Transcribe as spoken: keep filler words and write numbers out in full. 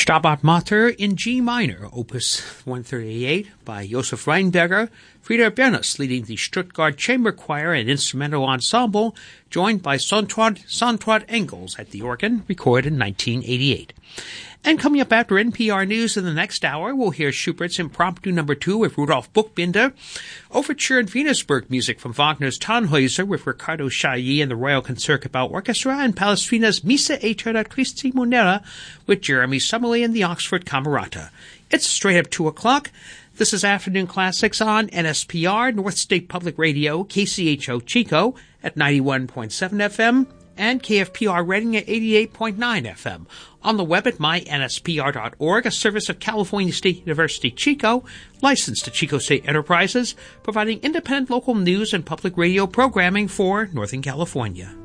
Stabat Mater in G minor, opus one thirty-eight by Josef Reinberger, Frieder Bernus leading the Stuttgart Chamber Choir and Instrumental Ensemble, joined by Sontrad, Sontrad Engels at the organ, recorded in nineteen eighty-eight. And coming up after N P R News in the next hour, we'll hear Schubert's Impromptu Number Two with Rudolf Buchbinder, Overture in Venusberg music from Wagner's Tannhäuser with Riccardo Chailly and the Royal Concertgebouw Orchestra, and Palestrina's Missa Aeterna Christi Munera with Jeremy Summerly and the Oxford Camerata. It's straight up two o'clock. This is Afternoon Classics on N S P R, North State Public Radio, K C H O Chico at ninety-one point seven F M, and K F P R Reading at eighty-eight point nine F M. On the web at my N S P R dot org, a service of California State University Chico, licensed to Chico State Enterprises, providing independent local news and public radio programming for Northern California.